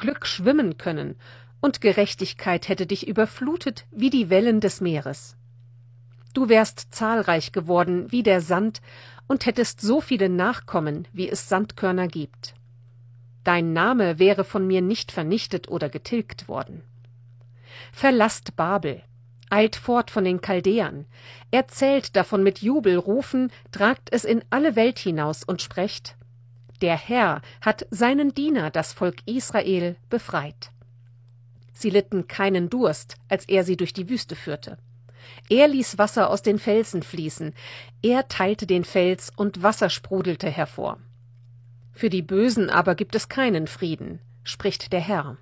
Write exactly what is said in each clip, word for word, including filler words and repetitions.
Glück schwimmen können, und Gerechtigkeit hätte dich überflutet wie die Wellen des Meeres. Du wärst zahlreich geworden wie der Sand und hättest so viele Nachkommen, wie es Sandkörner gibt. Dein Name wäre von mir nicht vernichtet oder getilgt worden. Verlasst Babel, eilt fort von den Chaldäern, erzählt davon mit Jubelrufen, tragt es in alle Welt hinaus und sprecht: Der Herr hat seinen Diener, das Volk Israel, befreit. Sie litten keinen Durst, als er sie durch die Wüste führte. Er ließ Wasser aus den Felsen fließen, er teilte den Fels und Wasser sprudelte hervor. Für die Bösen aber gibt es keinen Frieden, spricht der Herr.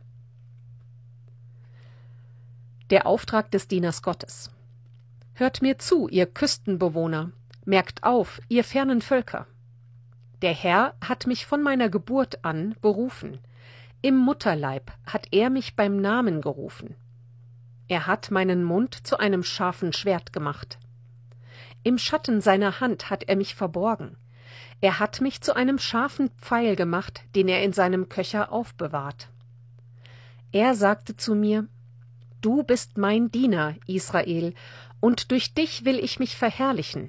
Der Auftrag des Dieners Gottes. Hört mir zu, ihr Küstenbewohner, merkt auf, ihr fernen Völker. Der Herr hat mich von meiner Geburt an berufen. Im Mutterleib hat er mich beim Namen gerufen. Er hat meinen Mund zu einem scharfen Schwert gemacht. Im Schatten seiner Hand hat er mich verborgen. Er hat mich zu einem scharfen Pfeil gemacht, den er in seinem Köcher aufbewahrt. Er sagte zu mir: Du bist mein Diener, Israel, und durch dich will ich mich verherrlichen.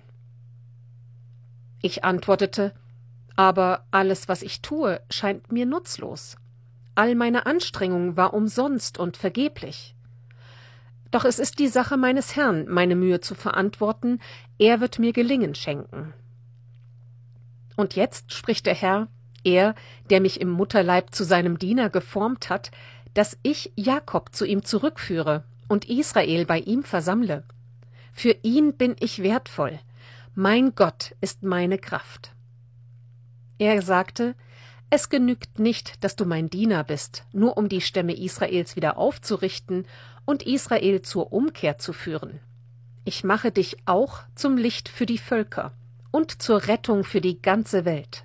Ich antwortete: Aber alles, was ich tue, scheint mir nutzlos. All meine Anstrengung war umsonst und vergeblich. Doch es ist die Sache meines Herrn, meine Mühe zu verantworten, er wird mir Gelingen schenken. Und jetzt spricht der Herr, er, der mich im Mutterleib zu seinem Diener geformt hat, dass ich Jakob zu ihm zurückführe und Israel bei ihm versammle. Für ihn bin ich wertvoll, mein Gott ist meine Kraft. Er sagte: Es genügt nicht, dass du mein Diener bist, nur um die Stämme Israels wieder aufzurichten und Israel zur Umkehr zu führen. Ich mache dich auch zum Licht für die Völker und zur Rettung für die ganze Welt.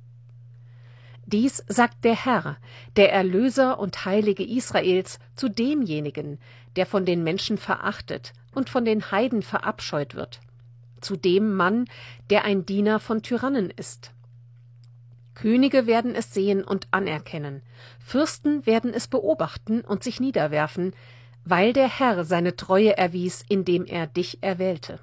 Dies sagt der Herr, der Erlöser und Heilige Israels, zu demjenigen, der von den Menschen verachtet und von den Heiden verabscheut wird, zu dem Mann, der ein Diener von Tyrannen ist. Könige werden es sehen und anerkennen, Fürsten werden es beobachten und sich niederwerfen, weil der Herr seine Treue erwies, indem er dich erwählte.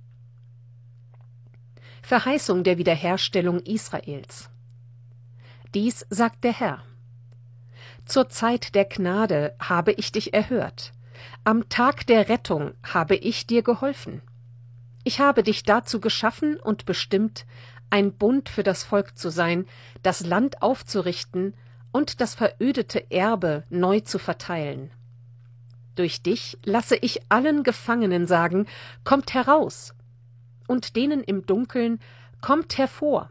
Verheißung der Wiederherstellung Israels. Dies sagt der Herr: Zur Zeit der Gnade habe ich dich erhört, am Tag der Rettung habe ich dir geholfen. Ich habe dich dazu geschaffen und bestimmt, ein Bund für das Volk zu sein, das Land aufzurichten und das verödete Erbe neu zu verteilen. Durch dich lasse ich allen Gefangenen sagen: Kommt heraus! Und denen im Dunkeln: Kommt hervor!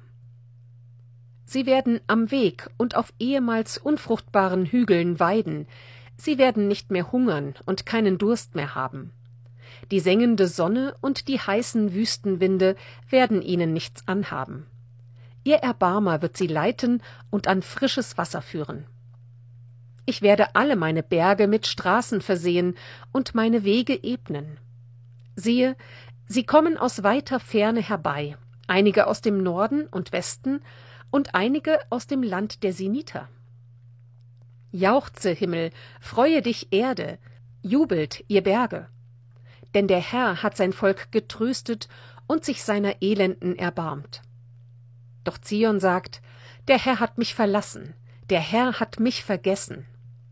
Sie werden am Weg und auf ehemals unfruchtbaren Hügeln weiden, sie werden nicht mehr hungern und keinen Durst mehr haben. Die sengende Sonne und die heißen Wüstenwinde werden ihnen nichts anhaben. Ihr Erbarmer wird sie leiten und an frisches Wasser führen. Ich werde alle meine Berge mit Straßen versehen und meine Wege ebnen. Siehe, sie kommen aus weiter Ferne herbei, einige aus dem Norden und Westen und einige aus dem Land der Siniter. Jauchze, Himmel, freue dich, Erde, jubelt, ihr Berge. Denn der Herr hat sein Volk getröstet und sich seiner Elenden erbarmt. Doch Zion sagt: Der Herr hat mich verlassen, der Herr hat mich vergessen.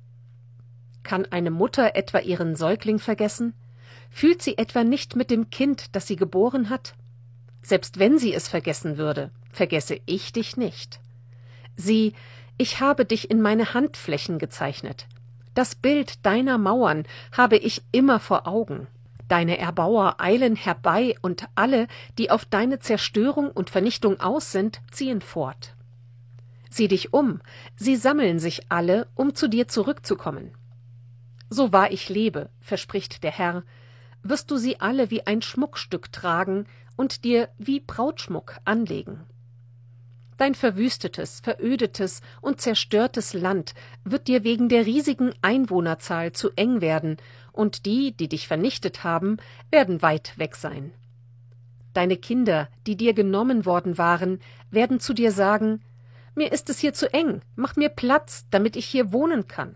Kann eine Mutter etwa ihren Säugling vergessen? Fühlt sie etwa nicht mit dem Kind, das sie geboren hat? Selbst wenn sie es vergessen würde, vergesse ich dich nicht. Sieh, ich habe dich in meine Handflächen gezeichnet. Das Bild deiner Mauern habe ich immer vor Augen. Deine Erbauer eilen herbei, und alle, die auf deine Zerstörung und Vernichtung aus sind, ziehen fort. Sieh dich um, sie sammeln sich alle, um zu dir zurückzukommen. So wahr ich lebe, verspricht der Herr, wirst du sie alle wie ein Schmuckstück tragen und dir wie Brautschmuck anlegen. Dein verwüstetes, verödetes und zerstörtes Land wird dir wegen der riesigen Einwohnerzahl zu eng werden, und die, die dich vernichtet haben, werden weit weg sein. Deine Kinder, die dir genommen worden waren, werden zu dir sagen: Mir ist es hier zu eng, mach mir Platz, damit ich hier wohnen kann.